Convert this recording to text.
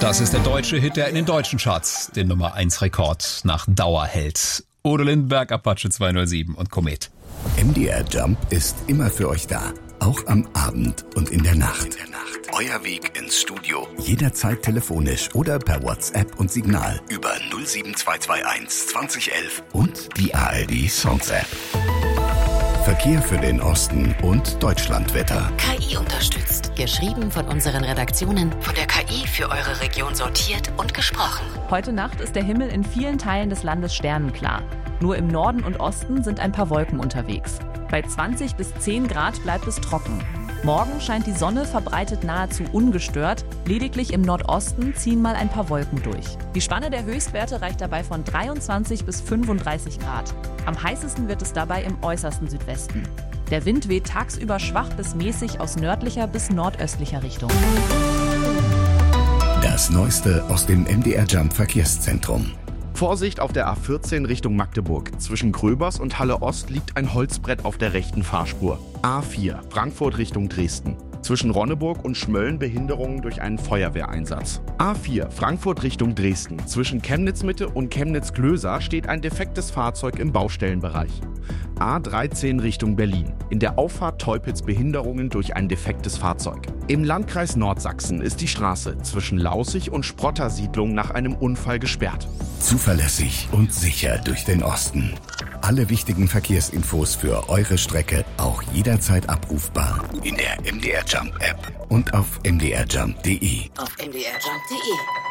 Das ist der deutsche Hit, der in den deutschen Charts den Nummer 1 Rekord nach Dauer hält. Udo Lindenberg, Apache 207 und Komet. MDR Jump ist immer für euch da. Auch am Abend und in der Nacht. Euer Weg ins Studio. Jederzeit telefonisch oder per WhatsApp und Signal über 07221 2011 und die ARD Songs App. Verkehr für den Osten und Deutschlandwetter. KI unterstützt. Geschrieben von unseren Redaktionen. Von der KI für eure Region sortiert und gesprochen. Heute Nacht ist der Himmel in vielen Teilen des Landes sternenklar. Nur im Norden und Osten sind ein paar Wolken unterwegs. Bei 20 bis 10 Grad bleibt es trocken. Morgen scheint die Sonne verbreitet nahezu ungestört. Lediglich im Nordosten ziehen mal ein paar Wolken durch. Die Spanne der Höchstwerte reicht dabei von 23 bis 35 Grad. Am heißesten wird es dabei im äußersten Südwesten. Der Wind weht tagsüber schwach bis mäßig aus nördlicher bis nordöstlicher Richtung. Das Neueste aus dem MDR Jump Verkehrszentrum. Vorsicht auf der A14 Richtung Magdeburg. Zwischen Gröbers und Halle Ost liegt ein Holzbrett auf der rechten Fahrspur. A4 Frankfurt Richtung Dresden. Zwischen Ronneburg und Schmölln Behinderungen durch einen Feuerwehreinsatz. A4 Frankfurt Richtung Dresden. Zwischen Chemnitz Mitte und Chemnitz Klöser steht ein defektes Fahrzeug im Baustellenbereich. A13 Richtung Berlin. In der Auffahrt Teupitz Behinderungen durch ein defektes Fahrzeug. Im Landkreis Nordsachsen ist die Straße zwischen Laußig und Sprottersiedlung nach einem Unfall gesperrt. Zuverlässig und sicher durch den Osten. Alle wichtigen Verkehrsinfos für eure Strecke auch jederzeit abrufbar in der MDR Jump App und auf mdrjump.de. Auf mdrjump.de.